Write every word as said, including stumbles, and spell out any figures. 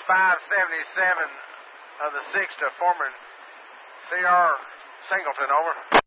five seventy-seven of the six to Foreman C R Singleton, over.